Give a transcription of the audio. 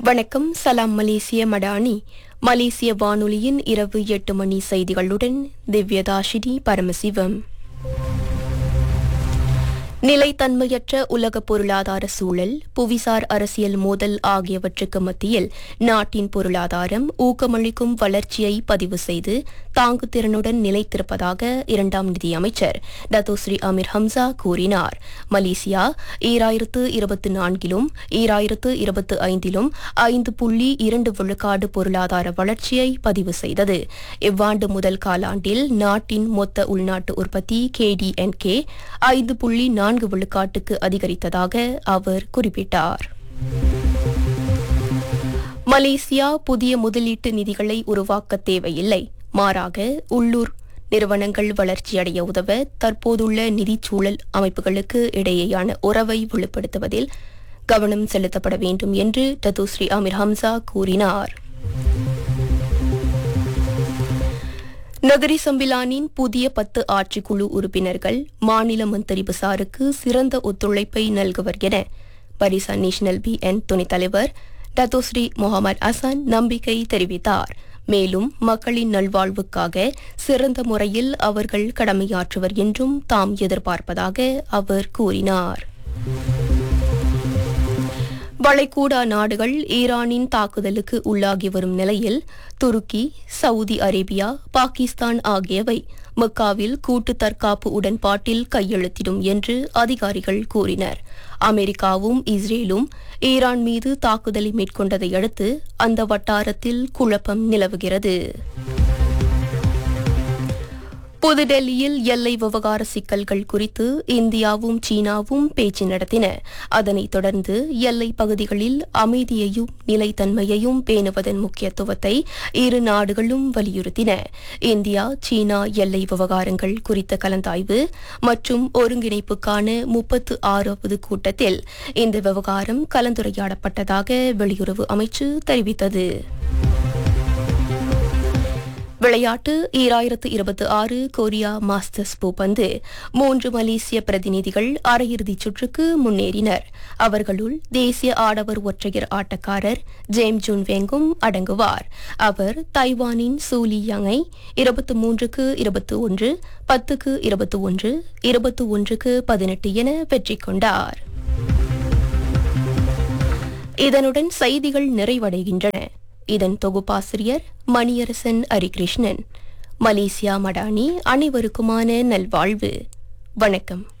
வணக்கம். சலாம் மலேசிய மடானி. மலேசிய வானொலியின் இரவு 8 மணி செய்திகளுடன் திவ்யதாஷினி பரமசிவம். நிலைத்தன்மையற்ற உலக பொருளாதார சூழல், புவிசார் அரசியல் மோதல் ஆகியவற்றுக்கு மத்தியில் நாட்டின் பொருளாதாரம் ஊக்கமளிக்கும் வளர்ச்சியை பதிவு செய்து தாங்குதிறனுடன் நிலைத்திருப்பதாக இரண்டாம் நிதியமைச்சர் டத்தோஸ்ரீ அமீர் ஹம்சா கூறினார். மலேசியா 2024 2025 5.2 பொருளாதார வளர்ச்சியை பதிவு செய்தது. இவ்வாண்டு முதல் காலாண்டில் நாட்டின் மொத்த உள்நாட்டு உற்பத்தி KDNK 5.4 அதிகரித்ததாக அவர் குறிப்பிட்டார். மலேசியா புதிய முதலீட்டு நிதிகளை உருவாக்க தேவையில்லை, மாறாக உள்ளூர் நிறுவனங்கள் வளர்ச்சியடைய உதவ தற்போதுள்ள நிதிச்சூழல் அமைப்புகளுக்கு இடையேயான உறவை வலுப்படுத்துவதில் கவனம் செலுத்தப்பட வேண்டும் என்று டத்தோஸ்ரீ அமீர் ஹம்சா கூறினார். நகரி சம்பிலானின் புதிய 10 ஆட்சிக்குழு உறுப்பினர்கள் மாநில மந்திரி பசாருக்கு சிறந்த ஒத்துழைப்பை நல்குவர் என பரிசான் நேஷனல் BN துணைத் தலைவர் டத்தோஸ்ரீ முகமது அசான் நம்பிக்கை தெரிவித்தார். மேலும் மக்களின் நல்வாழ்வுக்காக சிறந்த முறையில் அவர்கள் கடமையாற்றுவர் என்றும் தாம் எதிர்பார்ப்பதாக அவர் கூறினார். வளைகுடா நாடுகள் ஈரானின் தாக்குதலுக்கு உள்ளாகி வரும் நிலையில் துருக்கி, சவுதி அரேபியா, பாகிஸ்தான் ஆகியவை மக்காவில் கூட்டு தற்காப்பு உடன்பாட்டில் கையெழுத்திடும் என்று அதிகாரிகள் கூறினர். அமெரிக்காவும் இஸ்ரேலும் ஈரான் மீது தாக்குதலை மேற்கொண்டதை அடுத்து அந்த வட்டாரத்தில் குழப்பம் நிலவுகிறது. புதுடெல்லியில் எல்லை விவகார சிக்கல்கள் குறித்து இந்தியாவும் சீனாவும் பேச்சு நடத்தின. அதனைத் தொடர்ந்து எல்லைப் பகுதிகளில் அமைதியையும் நிலைத்தன்மையையும் பேணுவதன் முக்கியத்துவத்தை இரு நாடுகளும் வலியுறுத்தின. இந்தியா சீனா எல்லை விவகாரங்கள் குறித்த கலந்தாய்வு மற்றும் ஒருங்கிணைப்புக்கான 36வது கூட்டத்தில் இந்த விவகாரம் கலந்துரையாடப்பட்டதாக வெளியுறவு அமைச்சு தெரிவித்தது. விளையாட்டு 2026 கொரியா மாஸ்டர்ஸ் பூப்பந்து 3 மலேசிய பிரதிநிதிகள் அரையிறுதிச் சுற்றுக்கு முன்னேறினர். அவர்களுள் தேசிய ஆடவர் ஒற்றையர் ஆட்டக்காரர் ஜேம் ஜூன் வெங்கும் அடங்குவார். அவர் தைவானின் சூலி யங்கை 23-21, 10-21, 21-18 என வெற்றி கொண்டார். இதனுடன் செய்திகள் நிறைவடைகின்றன. இதன் தொகுப்பாசிரியர் மணியரசன் அரிகிருஷ்ணன். மலேசியா மடானி அனைவருக்குமான நல்வாழ்வு. வணக்கம்.